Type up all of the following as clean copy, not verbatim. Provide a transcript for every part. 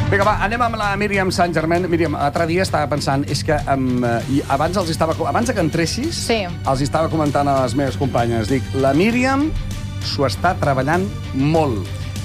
Vinga, va, anem amb la Míriam Saint-Germain. Míriam, l'altre dia estava pensant, és que abans que entressis, sí, els estava comentant a les meves companyes. Dic, la Míriam s'ho està treballant molt.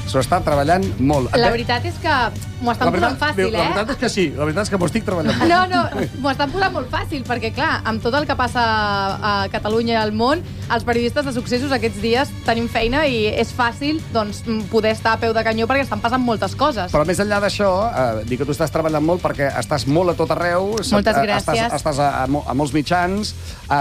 La veritat és que m'ho estan posant fàcil, La veritat és que sí, la veritat és que m'ho estic treballant molt. No, m'ho estan posant molt fàcil, perquè, clar, amb tot el que passa a Catalunya i al món, els periodistes de successos aquests dies tenim feina i és fàcil doncs, poder estar a peu de canyó perquè estan passant moltes coses. Però més enllà d'això, dic que tu estàs treballant molt perquè estàs molt a tot arreu. Moltes gràcies. Estàs a molts mitjans,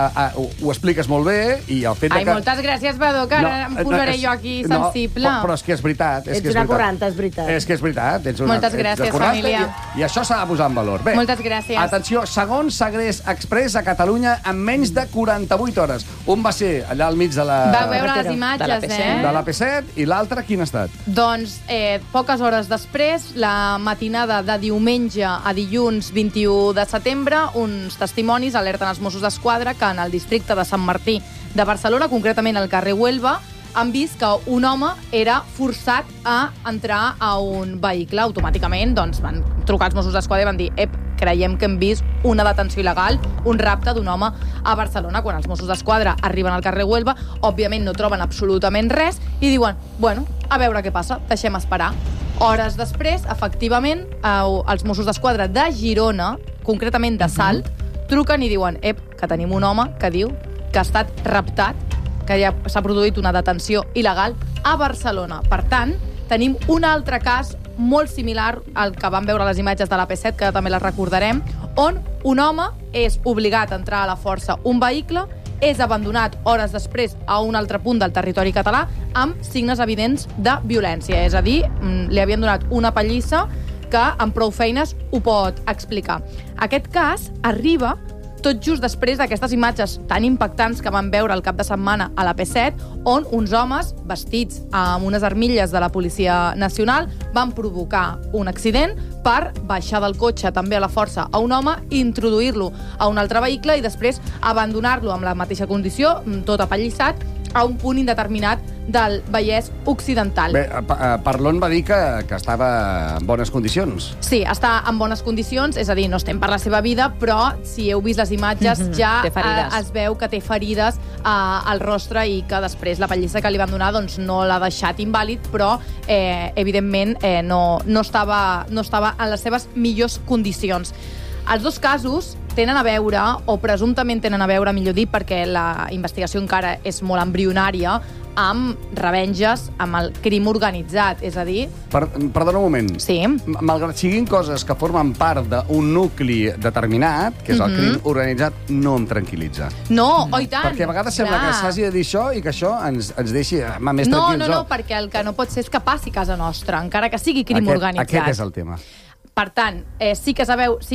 ho expliques molt bé i el fet que... moltes gràcies, Badó, que ara em posaré jo aquí sensible. Però és que és veritat. Ets una corranta, és veritat. És que és veritat. Moltes gràcies, família. I això s'ha de posar en valor. Bé, moltes gràcies. Atenció, segon segrest express a Catalunya en menys de 48 hores. Un va ser allà al mig de la... Va veure les imatges, de la P7, i l'altre quin ha estat? Doncs, poques hores després, la matinada de diumenge a dilluns 21 de setembre, uns testimonis alerten els Mossos d'Esquadra que en el districte de Sant Martí de Barcelona, concretament al carrer Huelva, han vist que un home era forçat a entrar a un vehicle. Automàticament doncs, van trucar els Mossos d'Esquadra i van dir creiem que hem vist una detenció il·legal, un rapte d'un home a Barcelona. Quan els Mossos d'Esquadra arriben al carrer Huelva, òbviament no troben absolutament res i diuen, bueno, a veure què passa, deixem esperar. Hores després, efectivament, els Mossos d'Esquadra de Girona, concretament de Salt, truquen i diuen, que tenim un home que diu que ha estat raptat, que ja s'ha produït una detenció il·legal a Barcelona. Per tant, tenim un altre cas molt similar al que vam veure a les imatges de la P7, que també les recordarem, on un home és obligat a entrar a la força un vehicle, és abandonat hores després a un altre punt del territori català amb signes evidents de violència. És a dir, li havien donat una pallissa que amb prou feines ho pot explicar. Aquest cas arriba tot just després d'aquestes imatges tan impactants que vam veure el cap de setmana a la P7, on uns homes vestits amb unes armilles de la Policia Nacional van provocar un accident per baixar del cotxe també a la força a un home, introduir-lo a un altre vehicle i després abandonar-lo amb la mateixa condició, tot apallissat, a un punt indeterminat del Vallès Occidental. Bé, Parlon va dir que estava en bones condicions. Sí, està en bones condicions, és a dir, no estem per la seva vida, però si heu vist les imatges ja es veu que té ferides al rostre i que després la pallissa que li van donar doncs, no l'ha deixat invàlid, però evidentment no estava en les seves millors condicions. Els dos casos tenen a veure, o presumptament tenen a veure, millor dit, perquè la investigació encara és molt embrionària, amb revenges, amb el crim organitzat, és a dir... Perdona un moment. Sí. Malgrat siguin coses que formen part d'un nucli determinat, que és el crim organitzat, no em tranquil·litza. No, i tant. Perquè a vegades sembla que s'hagi de dir això i que això ens deixi més tranquils. No, perquè el que no pot ser és que passi a casa nostra, encara que sigui crim organitzat. Aquest és el tema. Per tant, sí que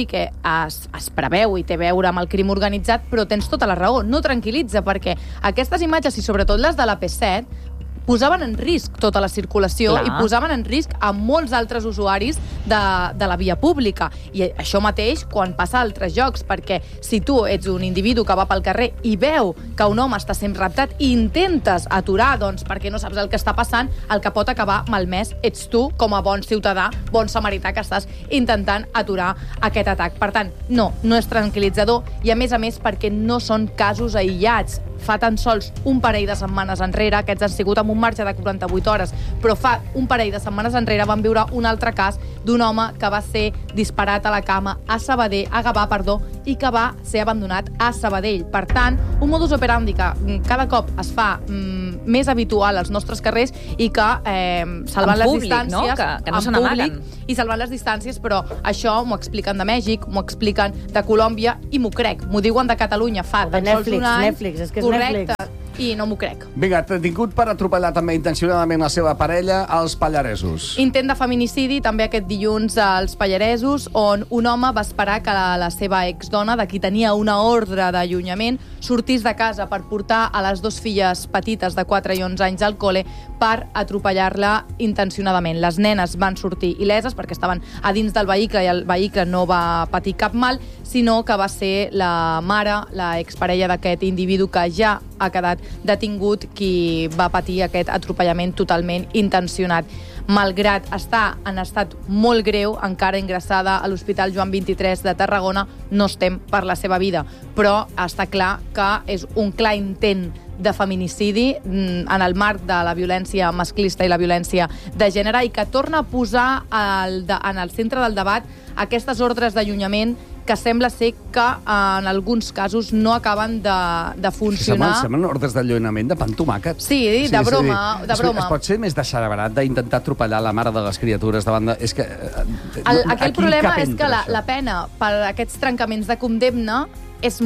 es preveu i té a veure amb el crim organitzat, però tens tota la raó, no tranquil·litza, perquè aquestes imatges, i sobretot les de la P7, posaven en risc tota la circulació i posaven en risc a molts altres usuaris de la via pública. I això mateix quan passa a altres llocs, perquè si tu ets un individu que va pel carrer i veu que un home està sent raptat i intentes aturar, doncs, perquè no saps el que està passant, el que pot acabar malmès ets tu, com a bon ciutadà, bon samarità, que estàs intentant aturar aquest atac. Per tant, no és tranquil·litzador i, a més, perquè no són casos aïllats. Fa tan sols un parell de setmanes enrere, aquests han sigut amb un marge de 48 hores, però fa un parell de setmanes enrere vam viure un altre cas d'un home que va ser disparat a la cama a Gavà, i que va ser abandonat a Sabadell. Per tant, un modus operandi que cada cop es fa més habitual als nostres carrers i que salvant les distàncies... Que no se n'amaguen. I salvant les distàncies, però això m'ho expliquen de Mèxic, m'ho expliquen de Colòmbia i m'ho crec. M'ho diuen de Catalunya fa tan sols un any. Netflix, és que és correcte. Netflix. I no m'ho crec. Vinga, detingut per atropellar també intencionadament la seva parella als Pallaresos. Intent de feminicidi també aquest dilluns als Pallaresos, on un home va esperar que la seva exdona, de qui tenia una ordre d'allunyament, sortís de casa per portar a les dues filles petites de 4 i 11 anys al col·le per atropellar-la intencionadament. Les nenes van sortir il·leses perquè estaven a dins del vehicle i el vehicle no va patir cap mal, sinó que va ser la mare, la exparella d'aquest individu que ja ha quedat detingut, qui va patir aquest atropellament totalment intencionat. malgrat estar en estat molt greu, encara ingressada a l'Hospital Joan 23 de Tarragona, no estem per la seva vida. Però està clar que és un clar intent de feminicidi en el marc de la violència masclista i la violència de gènere i que torna a posar en el centre del debat aquestes ordres d'allunyament que sembla ser que en alguns casos no acaben de funcionar. Semblen ordres d'allunyament de pa amb tomàquet. Sí, de broma. Es pot ser més deixareberat d'intentar atropellar la mare de les criatures davant de... És que... Aquell problema és que la pena per aquests trencaments de condemna és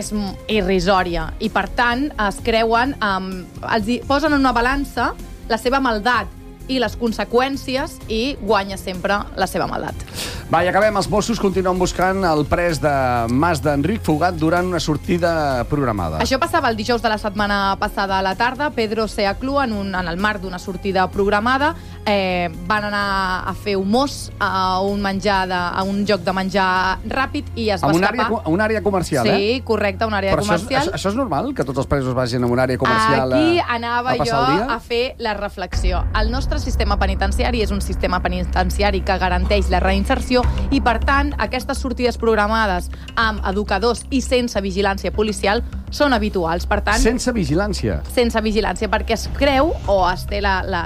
irrisòria i, per tant, es creuen... posen en una balança la seva maldat i les conseqüències i guanya sempre la seva maldat. Va, i acabem. Els Mossos continuen buscant el pres de Mas d'Enric Fugat durant una sortida programada. Això passava el dijous de la setmana passada a la tarda. Pedro Seaclú, en el marc d'una sortida programada, van anar a fer humors a un lloc de menjar ràpid i es va escapar. A una àrea comercial, Sí, correcte, una àrea comercial. Però això és normal, que tots els presos vagin a una àrea comercial Aquí anava jo a fer la reflexió. El nostre sistema penitenciari és un sistema penitenciari que garanteix la reinserció i, per tant, aquestes sortides programades amb educadors i sense vigilància policial són habituals. Per tant, sense vigilància? Sense vigilància, perquè es creu o es té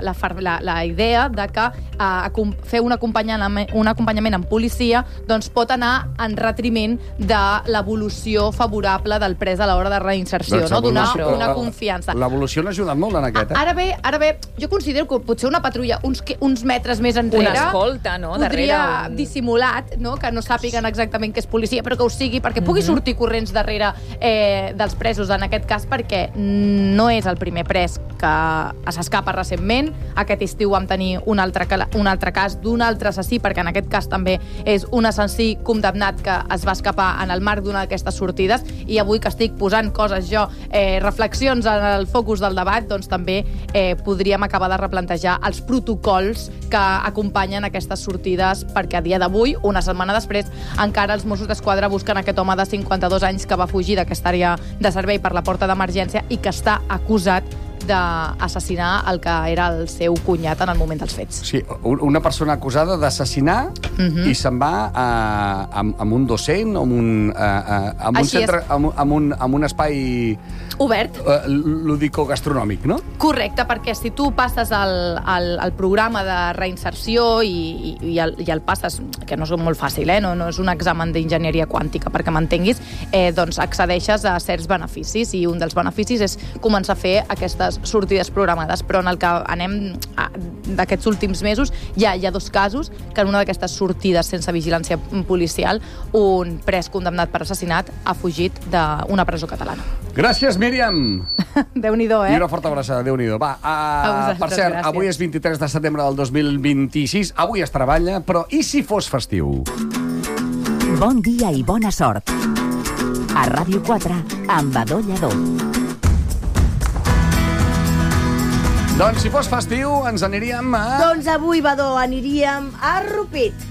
la idea de que fer un acompanyament amb policia doncs pot anar en retriment de l'evolució favorable del pres a l'hora de reinserció, no? Donar una confiança. L'evolució n'ha ajudat molt en aquest, Ara bé, jo considero que potser una patrulla uns metres més enrere... Una escolta, no? Podria dissimulat, no? Que no sàpiguen exactament que és policia, però que ho sigui, perquè pugui sortir corrents darrere dels presos, en aquest cas, perquè no és el primer pres que s'escapa recentment. Aquest estiu vam tenir un altre cas d'un altre assassí, perquè en aquest cas també és un assassí condemnat que es va escapar en el marc d'una d'aquestes sortides, i avui que estic posant coses jo, reflexions en el focus del debat, doncs també podríem acabar de replantejar els protocols que acompanyen aquestes sortides, perquè a dia d'avui, una setmana després, encara els Mossos d'Esquadra busquen aquest home de 52 anys que va fugir d'aquesta àrea de servei per la porta d'emergència i que està acusat d'assassinar el que era el seu cunyat en el moment dels fets. Sí, una persona acusada d'assassinar i se'n va amb un docent, amb un espai obert, lúdico-gastronòmic, no? Correcte, perquè si tu passes el programa de reinserció i el passes, que no és molt fàcil, no és un examen d'enginyeria quàntica, perquè m'entenguis, doncs accedeixes a certs beneficis, i un dels beneficis és començar a fer aquestes sortides programades, però en el que anem d'aquests últims mesos hi ha 2 casos que en una d'aquestes sortides sense vigilància policial un pres condemnat per assassinat ha fugit d'una presó catalana. Gràcies, Míriam! Déu-n'hi-do, I una forta abraçada, Déu-n'hi-do. Va, per cert, gràcies. Avui és 23 de setembre del 2026, avui es treballa, però i si fos festiu? Bon dia i bona sort. A Ràdio 4, amb Badó Lledó. Doncs si fos festiu, ens aniríem a... Doncs avui, Badó, aniríem a Rupit.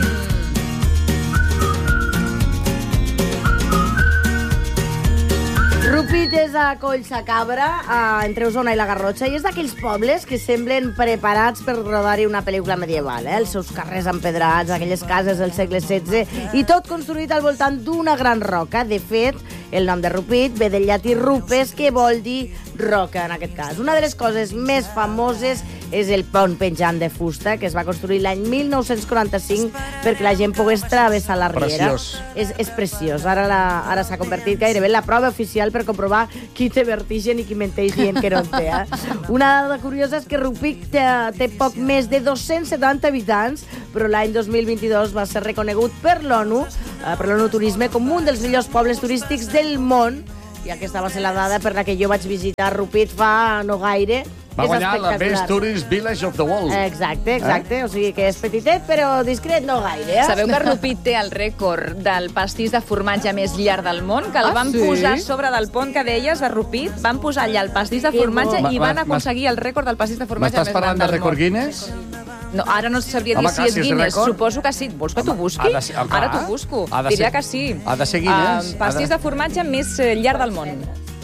Rupit és a Collsacabra, entre Osona i la Garrotxa, i és d'aquells pobles que semblen preparats per rodar-hi una pel·lícula medieval. Els seus carrers empedrats, aquelles cases del segle XVI, i tot construït al voltant d'una gran roca. De fet, el nom de Rupit ve del llatí rupes, que vol dir roca, en aquest cas. Una de les coses més famoses és el pont penjant de fusta, que es va construir l'any 1945 perquè la gent pogués travessar la riera. Preciós. És preciós. Ara s'ha convertit gairebé en la prova oficial per comprovar qui té vertigen i qui menteix dient que no en té. Una dada curiosa és que Rupit té poc més de 270 habitants, però l'any 2022 va ser reconegut per l'ONU Turisme com un dels millors pobles turístics del món, i aquesta va ser la dada per la que jo vaig visitar Rupit fa no gaire. Va guanyar la Best Tourist Village of the World. Exacte. O sigui que és petitet, però discret no gaire. Sabeu que Rupit té el rècord del pastís de formatge més llarg del món? Que el van posar sobre del pont que deies, a Rupit, van posar allà el pastís de formatge i van aconseguir el rècord del pastís de formatge més gran del món. M'estàs parlant de rècord Guinness? No, ara no sabria dir si és Guinness. Suposo que sí. Vols que t'ho busqui? Ara t'ho busco. Diria que sí. Ha de ser Guinness. Pastís de formatge més llarg del món.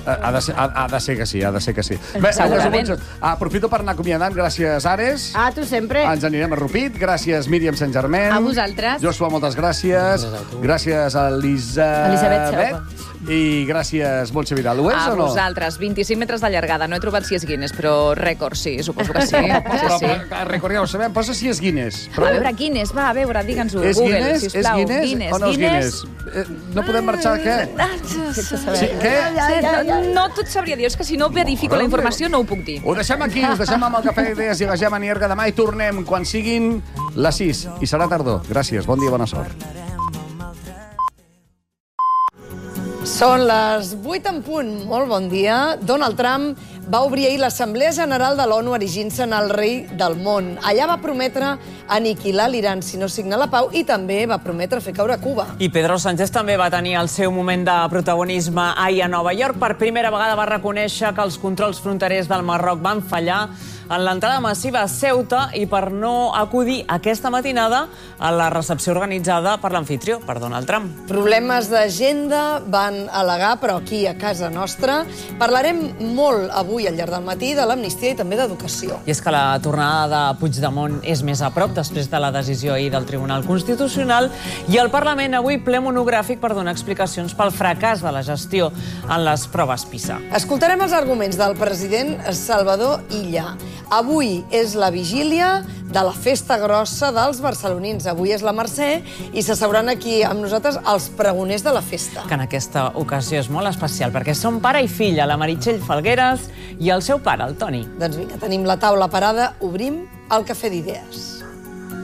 Ha de ser que sí, ha de ser que sí. Bé, segurament. Aprofito per anar acomiadant. Gràcies, Ares. A tu sempre. Ens anirem a Rupit. Gràcies, Míriam Sant Germain. A vosaltres. Joshua, moltes gràcies. Gràcies a Elisabet. I gràcies, Montse Vidal. Ho és a o no? vosaltres, 25 metres de llargada. No he trobat si és Guinness, però rècord sí, suposo que sí. Però record, ja ho sabem, posa si és Guinness. A veure, Guinness, va, a veure, digue'ns-ho. És Google, Guinness? sisplau. És Guinness o no és Guinness? No podem marxar, què? Sí, què? No t'ho sabria dir, és que si no verifico la informació no ho puc dir. Ho deixem aquí, us deixem amb el Cafè d'Idees i la Gemma Nierga demà i tornem quan siguin les 6 i serà tardor. Gràcies, bon dia, bona sort. Són les 8 en punt. Molt bon dia. Donald Trump va obrir ahir l'Assemblea General de l'ONU erigint-se'n el rei del món. Allà va prometre aniquilar l'Iran si no signa la pau i també va prometre fer caure Cuba. I Pedro Sánchez també va tenir el seu moment de protagonisme ahir a Nova York. Per primera vegada va reconèixer que els controls fronterers del Marroc van fallar en l'entrada massiva a Ceuta i per no acudir aquesta matinada a la recepció organitzada per l'anfitrió, per Donald Trump. Problemes d'agenda van al·legar, però aquí a casa nostra. Parlarem molt avui al llarg del matí de l'amnistia i també d'educació. I és que la tornada de Puigdemont és més a prop després de la decisió ahir del Tribunal Constitucional i el Parlament avui ple monogràfic per donar explicacions pel fracàs de la gestió en les proves PISA. Escoltarem els arguments del president Salvador Illa. Avui és la vigília de la festa grossa dels barcelonins. Avui és la Mercè i s'asseuran aquí amb nosaltres els pregoners de la festa. Que en aquesta ocasió és molt especial perquè són pare i filla, la Meritxell Falgueres i el seu pare, el Toni. Doncs vinga, tenim la taula parada, obrim el Cafè d'Idees.